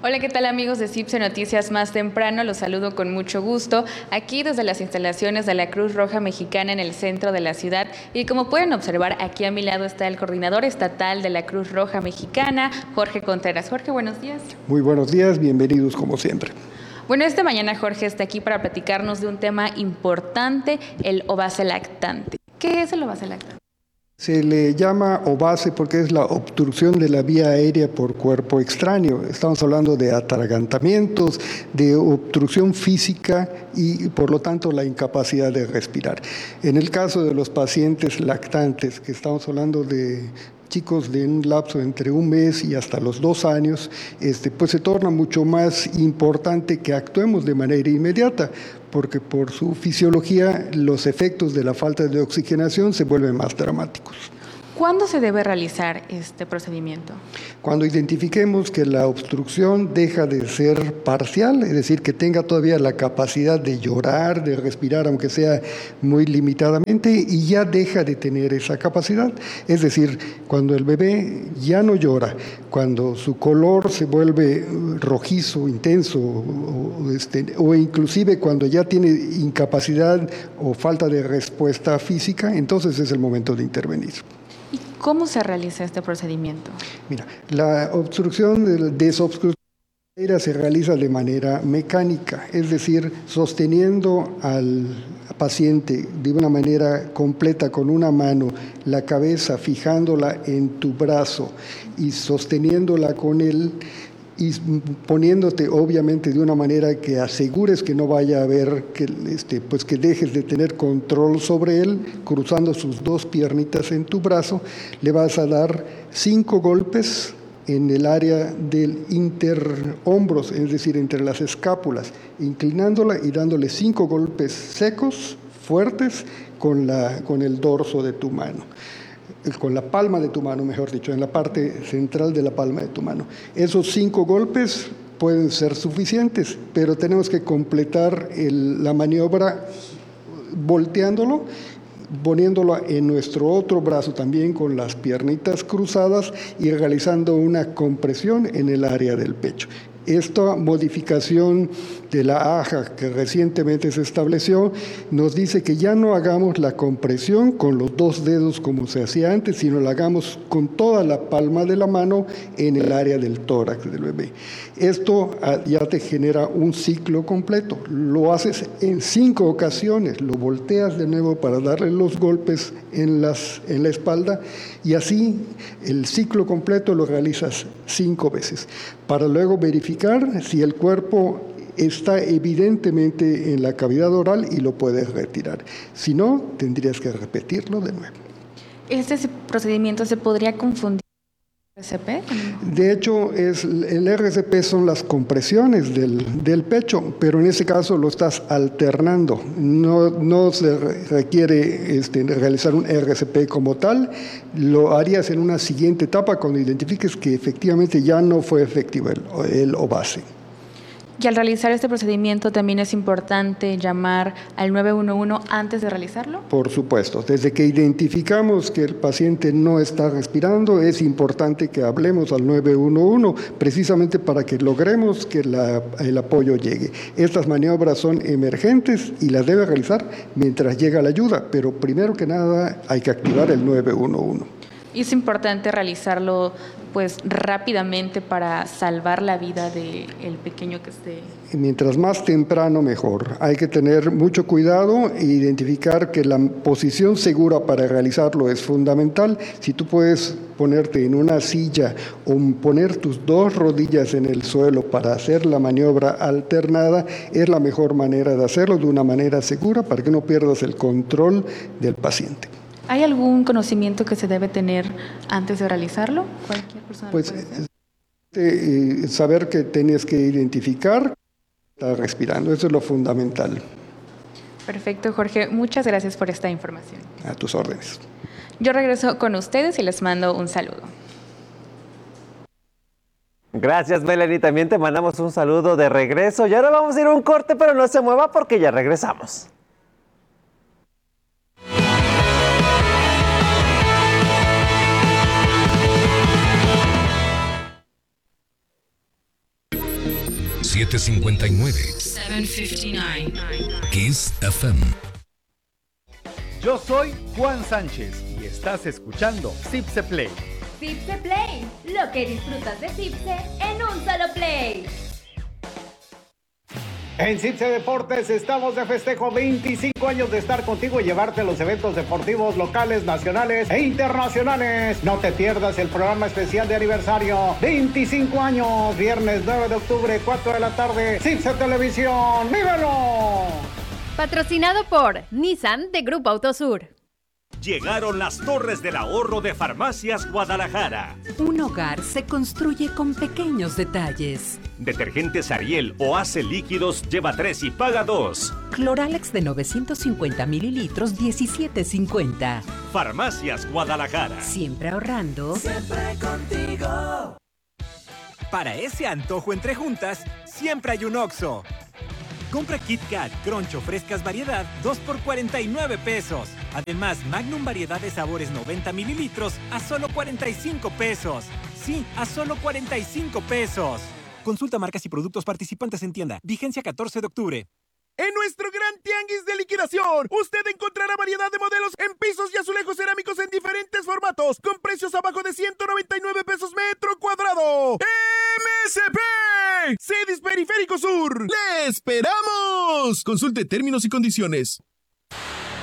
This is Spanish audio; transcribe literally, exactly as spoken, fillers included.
Hola, ¿qué tal amigos de CIPSE Noticias Más Temprano? Los saludo con mucho gusto aquí desde las instalaciones de la Cruz Roja Mexicana en el centro de la ciudad. Y como pueden observar, aquí a mi lado está el coordinador estatal de la Cruz Roja Mexicana, Jorge Contreras. Jorge, buenos días. Muy buenos días, bienvenidos como siempre. Bueno, esta mañana Jorge está aquí para platicarnos de un tema importante, el ovase lactante. ¿Qué es el ovase lactante? Se le llama ovase porque es la obstrucción de la vía aérea por cuerpo extraño. Estamos hablando de atragantamientos, de obstrucción física y por lo tanto la incapacidad de respirar. En el caso de los pacientes lactantes, que estamos hablando de chicos de un lapso entre un mes y hasta los dos años, este, pues se torna mucho más importante que actuemos de manera inmediata, porque por su fisiología los efectos de la falta de oxigenación se vuelven más dramáticos. ¿Cuándo se debe realizar este procedimiento? Cuando identifiquemos que la obstrucción deja de ser parcial, es decir, que tenga todavía la capacidad de llorar, de respirar, aunque sea muy limitadamente, y ya deja de tener esa capacidad. Es decir, cuando el bebé ya no llora, cuando su color se vuelve rojizo, intenso, o, este, o inclusive cuando ya tiene incapacidad o falta de respuesta física, entonces es el momento de intervenir. ¿Cómo se realiza este procedimiento? Mira, la obstrucción, de desobstrucción se realiza de manera mecánica, es decir, sosteniendo al paciente de una manera completa con una mano, la cabeza fijándola en tu brazo y sosteniéndola con él, y poniéndote obviamente de una manera que asegures que no vaya a haber, que, este, pues que dejes de tener control sobre él, cruzando sus dos piernitas en tu brazo, le vas a dar cinco golpes en el área del interhombros, es decir, entre las escápulas, inclinándola y dándole cinco golpes secos, fuertes, con, la, con el dorso de tu mano. Con la palma de tu mano, mejor dicho, en la parte central de la palma de tu mano. Esos cinco golpes pueden ser suficientes, pero tenemos que completar el, la maniobra volteándolo, poniéndolo en nuestro otro brazo también con las piernitas cruzadas y realizando una compresión en el área del pecho. Esta modificación de la A J A que recientemente se estableció nos dice que ya no hagamos la compresión con los dos dedos como se hacía antes, sino la hagamos con toda la palma de la mano en el área del tórax del bebé. Esto ya te genera un ciclo completo. Lo haces en cinco ocasiones, lo volteas de nuevo para darle los golpes en, las, en la espalda y así el ciclo completo lo realizas cinco veces para luego verificar si el cuerpo está evidentemente en la cavidad oral y lo puedes retirar. Si no, tendrías que repetirlo de nuevo. ¿Este procedimiento se podría confundir con el R C P? De hecho, es, el R C P son las compresiones del, del pecho, pero en ese caso lo estás alternando. No, no se requiere este, realizar un R C P como tal, lo harías en una siguiente etapa cuando identifiques que efectivamente ya no fue efectivo el, el ovase. Y al realizar este procedimiento también es importante llamar al nueve uno uno antes de realizarlo. Por supuesto, desde que identificamos que el paciente no está respirando, es importante que hablemos al nueve uno uno precisamente para que logremos que la, el apoyo llegue. Estas maniobras son emergentes y las debe realizar mientras llega la ayuda, pero primero que nada hay que activar el nueve uno uno. Y es importante realizarlo pues rápidamente para salvar la vida del pequeño que esté. Mientras más temprano mejor. Hay que tener mucho cuidado e identificar que la posición segura para realizarlo es fundamental. Si tú puedes ponerte en una silla o poner tus dos rodillas en el suelo para hacer la maniobra alternada, es la mejor manera de hacerlo de una manera segura para que no pierdas el control del paciente. ¿Hay algún conocimiento que se debe tener antes de realizarlo? ¿Cualquier persona pues, lo puede hacer? Eh, saber que tienes que identificar que está respirando, eso es lo fundamental. Perfecto, Jorge. Muchas gracias por esta información. A tus órdenes. Yo regreso con ustedes y les mando un saludo. Gracias, Melanie. También te mandamos un saludo de regreso. Y ahora vamos a ir a un corte, pero no se mueva porque ya regresamos. setecientos cincuenta y nueve. setecientos cincuenta y nueve. Kiss F M. Yo soy Juan Sánchez y estás escuchando Cipse Play. Cipse Play, lo que disfrutas de Cipse en un solo play. En Cipse Deportes estamos de festejo, veinticinco años de estar contigo y llevarte los eventos deportivos locales, nacionales e internacionales. No te pierdas el programa especial de aniversario, veinticinco años, viernes nueve de octubre, cuatro de la tarde, Cipse Televisión, ¡vívelo! Patrocinado por Nissan de Grupo Autosur. Llegaron las Torres del Ahorro de Farmacias Guadalajara. Un hogar se construye con pequeños detalles. Detergentes Ariel o Ace líquidos, lleva tres y paga dos. Cloralex de novecientos cincuenta mililitros, diecisiete cincuenta. Farmacias Guadalajara. Siempre ahorrando. Siempre contigo. Para ese antojo entre juntas, siempre hay un Oxxo. Compra Kit Kat, Crunch o frescas variedad, dos por cuarenta y nueve pesos. Además, Magnum variedad de sabores noventa mililitros a solo cuarenta y cinco pesos. Sí, a solo cuarenta y cinco pesos. Consulta marcas y productos participantes en tienda. Vigencia catorce de octubre. En nuestro gran tianguis de liquidación, usted encontrará variedad de modelos en pisos y azulejos cerámicos en diferentes formatos, con precios abajo de ciento noventa y nueve pesos metro cuadrado. ¡M S P! Cedis Periférico Sur. ¡Le esperamos! Consulte términos y condiciones.